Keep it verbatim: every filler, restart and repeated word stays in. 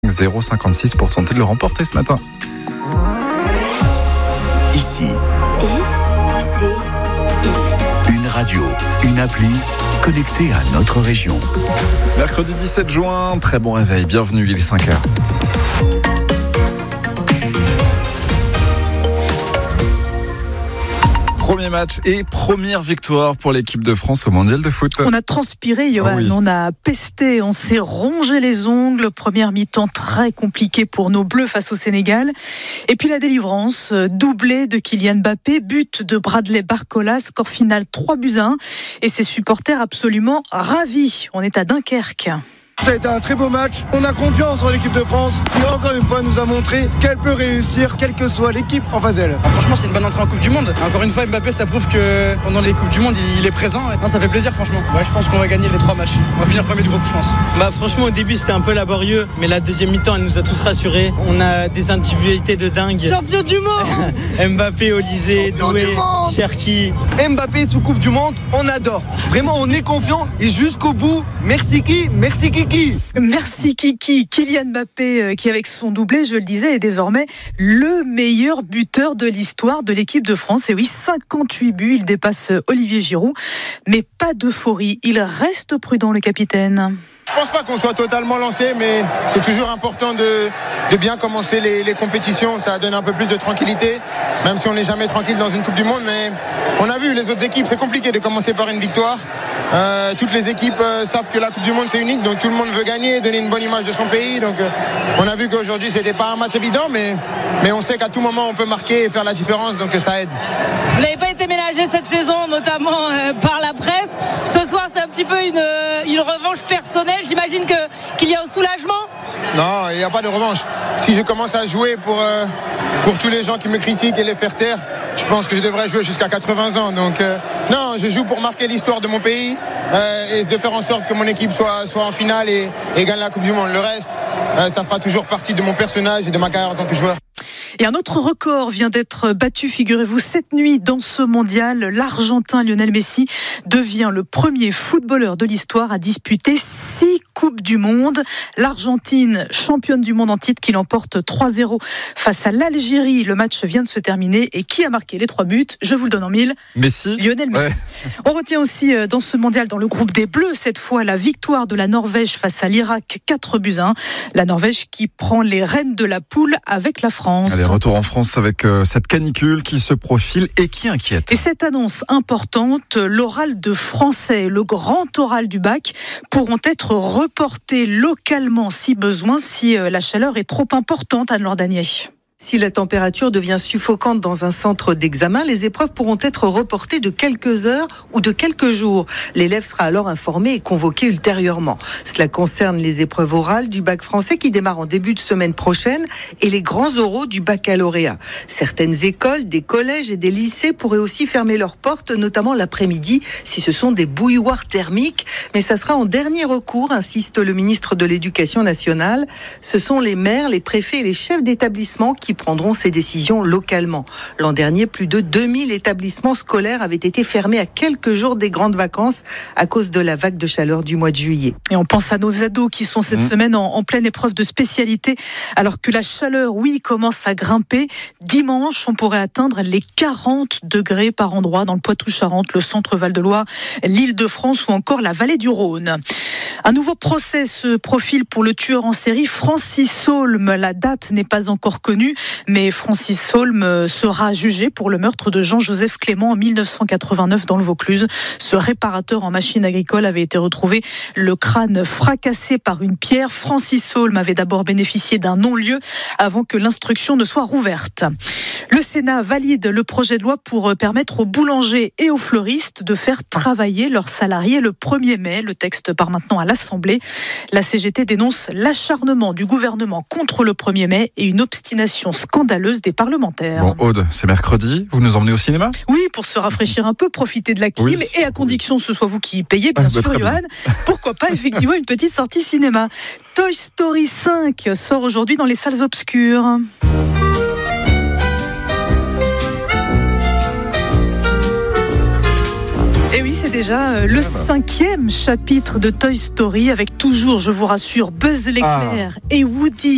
zéro cinquante-six pour tenter de le remporter ce matin. Ici. I, C, I. Une radio, une appli connectée à notre région. Mercredi dix-sept juin, très bon réveil, bienvenue, il est cinq heures. Premier match et première victoire pour l'équipe de France au Mondial de foot. On a transpiré, Johan, oh oui. On a pesté, on s'est rongé les ongles. Première mi-temps très compliquée pour nos Bleus face au Sénégal. Et puis la délivrance, doublé de Kylian Mbappé, but de Bradley Barcola, score final trois buts à un. Et ses supporters absolument ravis. On est à Dunkerque. Ça a été un très beau match. On a confiance en l'équipe de France qui encore une fois nous a montré qu'elle peut réussir quelle que soit l'équipe en face d'elle. Ah, franchement, c'est une bonne entrée en Coupe du Monde. Encore une fois, Mbappé, ça prouve que pendant les Coupes du Monde, il est présent. Non, ça fait plaisir, franchement. Ouais, je pense qu'on va gagner les trois matchs. On va finir premier du groupe, je pense. Bah, franchement, au début, c'était un peu laborieux, mais la deuxième mi-temps, elle nous a tous rassurés. On a des individualités de dingue. Champion du monde. Mbappé, Olysée, Doué, Cherki. Mbappé sous Coupe du Monde, on adore. Vraiment, on est confiant et jusqu'au bout. Merci qui, merci Kiki. Merci. Merci Kiki. Kylian Mbappé qui avec son doublé, je le disais, est désormais le meilleur buteur de l'histoire de l'équipe de France. Et oui, cinquante-huit buts, il dépasse Olivier Giroud. Mais pas d'euphorie, il reste prudent le capitaine. Je pense pas qu'on soit totalement lancé, mais c'est toujours important de, de bien commencer les, les compétitions. Ça donne un peu plus de tranquillité, même si on n'est jamais tranquille dans une Coupe du Monde. Mais on a vu les autres équipes, c'est compliqué de commencer par une victoire. Euh, toutes les équipes euh, savent que la Coupe du Monde c'est unique, donc tout le monde veut gagner, donner une bonne image de son pays. Donc euh, on a vu qu'aujourd'hui c'était pas un match évident, mais, mais on sait qu'à tout moment on peut marquer et faire la différence, donc ça aide. Vous n'avez pas été ménagé cette saison, notamment euh, par la presse. Ce soir c'est un petit peu une, une revanche personnelle. J'imagine que, qu'il y a un soulagement. Non, il n'y a pas de revanche. Si je commence à jouer pour, euh, pour tous les gens qui me critiquent et les faire taire, je pense que je devrais jouer jusqu'à quatre-vingts ans. Donc euh, non, je joue pour marquer l'histoire de mon pays euh, et de faire en sorte que mon équipe soit, soit en finale et, et gagne la Coupe du Monde. Le reste, euh, ça fera toujours partie de mon personnage et de ma carrière en tant que joueur. Et un autre record vient d'être battu, figurez-vous, cette nuit dans ce mondial. L'Argentin Lionel Messi devient le premier footballeur de l'histoire à disputer six Coupes du Monde. L'Argentine, championne du monde en titre, qui l'emporte trois zéro face à l'Algérie. Le match vient de se terminer. Et qui a marqué les trois buts ? Je vous le donne en mille. Messi. Lionel Messi. Ouais. On retient aussi dans ce mondial, dans le groupe des Bleus, cette fois, la victoire de la Norvège face à l'Irak, quatre buts à un. La Norvège qui prend les rênes de la poule avec la France. Allez, retour en France avec euh, cette canicule qui se profile et qui inquiète. Et cette annonce importante, l'oral de français, le grand oral du bac, pourront être reportés localement si besoin, si euh, la chaleur est trop importante, Anne-Laure Danier. Si la température devient suffocante dans un centre d'examen, les épreuves pourront être reportées de quelques heures ou de quelques jours. L'élève sera alors informé et convoqué ultérieurement. Cela concerne les épreuves orales du bac français qui démarrent en début de semaine prochaine et les grands oraux du baccalauréat. Certaines écoles, des collèges et des lycées pourraient aussi fermer leurs portes, notamment l'après-midi, si ce sont des bouilloires thermiques. Mais ça sera en dernier recours, insiste le ministre de l'Éducation nationale. Ce sont les maires, les préfets et les chefs d'établissement qui qui prendront ces décisions localement. L'an dernier, plus de deux mille établissements scolaires avaient été fermés à quelques jours des grandes vacances à cause de la vague de chaleur du mois de juillet. Et on pense à nos ados qui sont cette mmh. semaine en, en pleine épreuve de spécialité, alors que la chaleur, oui, commence à grimper. Dimanche, on pourrait atteindre les quarante degrés par endroit dans le Poitou-Charentes, le centre Val-de-Loire, l'Île-de-France ou encore la vallée du Rhône. Un nouveau procès se profile pour le tueur en série Francis Saulme. La date n'est pas encore connue, mais Francis Saulme sera jugé pour le meurtre de Jean-Joseph Clément en dix-neuf cent quatre-vingt-neuf dans le Vaucluse. Ce réparateur en machine agricole avait été retrouvé le crâne fracassé par une pierre. Francis Saulme avait d'abord bénéficié d'un non-lieu avant que l'instruction ne soit rouverte. Le Sénat valide le projet de loi pour permettre aux boulangers et aux fleuristes de faire travailler leurs salariés le premier mai. Le texte part maintenant à l'Assemblée. La C G T dénonce l'acharnement du gouvernement contre le premier mai et une obstination scandaleuse des parlementaires. Bon, Aude, c'est mercredi. Vous nous emmenez au cinéma ? Oui, pour se rafraîchir un peu, profiter de la clim, oui. Et à condition que ce soit vous qui payez, bien ah, sûr, bah, Johan. Pourquoi pas, effectivement, une petite sortie cinéma. Toy Story cinq sort aujourd'hui dans les salles obscures. Et oui, c'est déjà le cinquième chapitre de Toy Story avec toujours, je vous rassure, Buzz l'éclair ah. et Woody